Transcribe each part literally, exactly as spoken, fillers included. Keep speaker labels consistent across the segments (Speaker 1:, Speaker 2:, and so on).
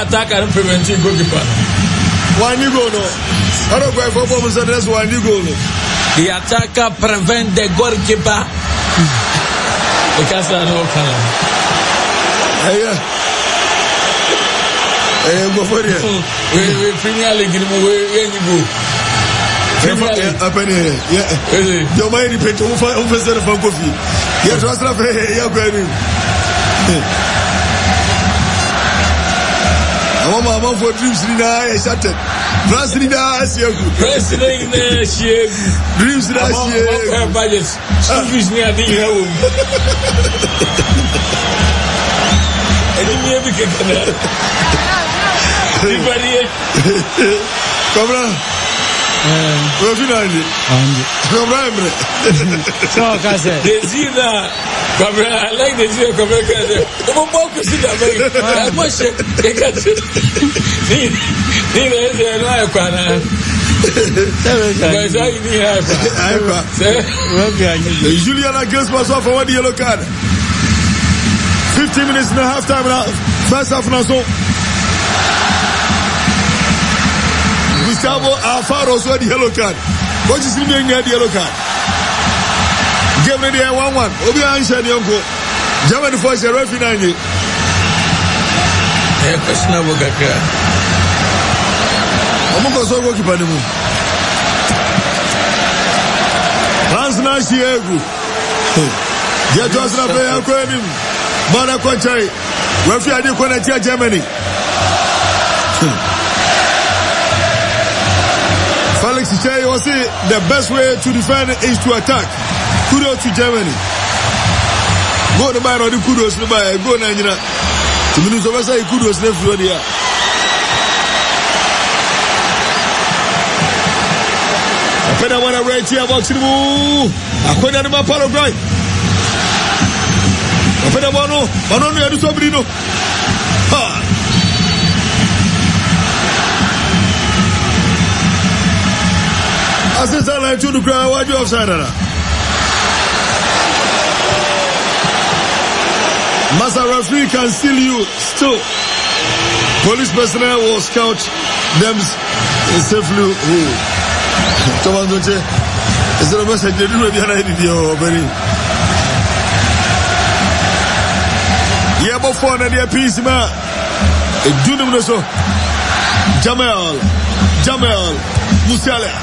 Speaker 1: attack and preventing goalkeeper.
Speaker 2: One you go no. I don't go for bombs and that's one you go no.
Speaker 1: The attacker prevent the goalkeeper. Because I know color.
Speaker 2: Hey, hey, go for it.
Speaker 1: We Premier League in the way when you go. Premier League
Speaker 2: up in here. Yeah. Don't mind the petrol for officer for coffee. Yeah, trust me. Yeah, baby. I'm a for dreams in the eye. Shut it. Press in the eyes.
Speaker 1: Press in the shade.
Speaker 2: Dreams in the eye.
Speaker 1: Budget. Excuse me, I didn't know. I didn't hear me kick it. Come on. We're finally. Come on.
Speaker 3: So, I said,
Speaker 1: they see that. I like the zero. Come on. Come on, sit down. I must say, they can't see. They don't know.
Speaker 2: Julian against myself for one yellow card. Fifteen minutes in the half time now. First half now. So Gustavo Alfaro saw the yellow card. What is he doing the yellow card? Game ready at one one. Obi Ansha Nyonko. Germany force a referee nine.
Speaker 1: Eh, questionable Gaka.
Speaker 2: Omuko so go keeper nimu. France na shiegu. Je just na play akwanim. Mana kwachai. Referee adi kwa na tia Germany. Felix Chey was say the best way to defend is to attack. Kudos to Germany. Go to buy no kudos no buy go na nyina. Tuminu so say kudos na Florida. Apena wana right here box mu. Akwenda ni mapalo right. Apena wano, wano no yadu sobrino. Ha. Assistant line to the ground, what you offside na? Master referee can still you still. Police personnel will scout them safely. Thomas Doche, is there a message they do behind the very? Yeah, before the piece, man. Do them so. Jamal, Jamal, Musiala.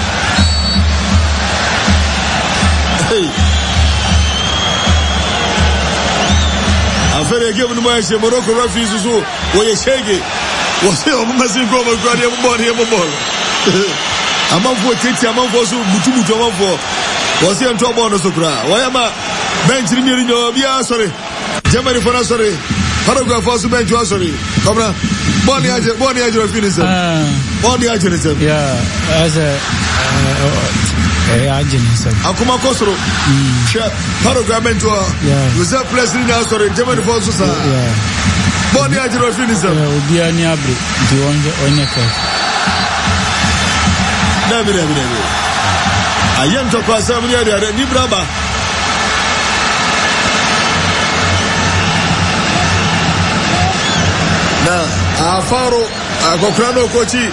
Speaker 2: Hey. After they gave him my Morocco referees, so where you shake it. Was he on Messi go over Granny Ball here? A month for Titi, a month for Mutu Mutu, a month for was he on top on the Sopra? Why am I bench in your Bia? Sorry, Germany for us, sorry. Paragraph also bench, sorry. Come on, Bonnie, Bonnie, I just finished. Bonnie, I just said,
Speaker 3: yeah, as a. Yeah,
Speaker 2: Akuma Kosoro. Paragraph mentor. Yeah. Was that pleasant now? Sorry, Germany for us. Yeah. Bonnie, I just finished.
Speaker 3: Yeah, will be a niabri. Do you want your own neck?
Speaker 2: Never, never, never. I am to pass some year there, Nibraba. Now, Alfaro, Agokrano Kochi.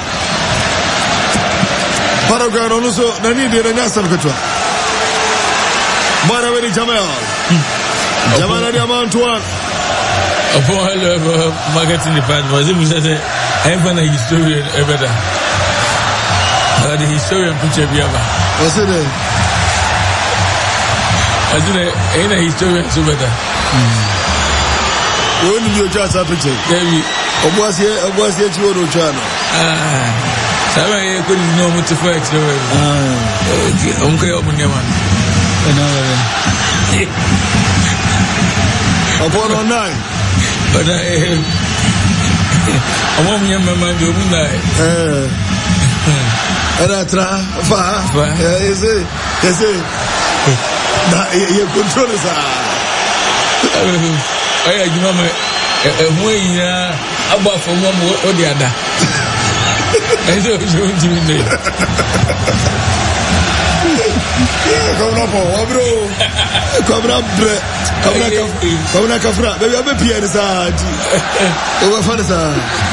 Speaker 2: Paragraph also, Nani de Renassan Kutwa. Maravedi Jamal. Jamal Diamant one.
Speaker 1: A boy marketing department was it? I'm a historian ever. The historian picture Biaba.
Speaker 2: Was it?
Speaker 1: I did ain't a historian so better.
Speaker 2: When you just have picture,
Speaker 1: Debbie,
Speaker 2: was here, was here to Odo Channel.
Speaker 1: Ah, Sarah couldn't know what to fix. Ah, okay, open your man.
Speaker 2: Upon on nine.
Speaker 1: But I, I want me and my man to die.
Speaker 2: And I try, far, is it? Is it? You control this.
Speaker 1: I give him a way about for one or the other. I don't know.
Speaker 2: Come up, bro. Come up, come up, come up, come up. Baby, I'm a pianist. Over for the